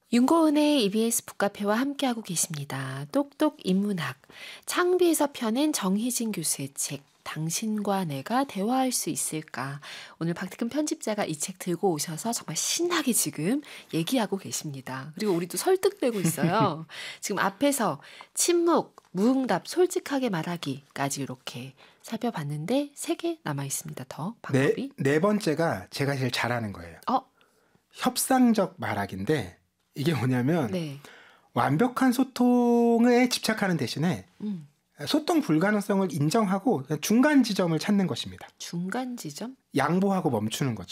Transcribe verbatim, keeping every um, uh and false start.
윤고은의 이비에스 북카페와 함께하고 계십니다. 똑똑 인문학. 창비에서 펴낸 정희진 교수의 책 당신과 내가 대화할 수 있을까. 오늘 박태근 편집자가 이 책 들고 오셔서 정말 신나게 지금 얘기하고 계십니다. 그리고 우리도 설득되고 있어요. 지금 앞에서 침묵, 무응답, 솔직하게 말하기까지 이렇게 살펴봤는데 세 개 남아 있습니다. 더 방법이. 네, 네 번째가 제가 제일 잘하는 거예요. 어? 협상적 말하기인데 이게 뭐냐면 네. 완벽한 소통에 집착하는 대신에 음. 소통 불가능성을 인정하고 중간 지점을 찾는 것입니다. 중간 지점? 양보하고 멈추는 거죠.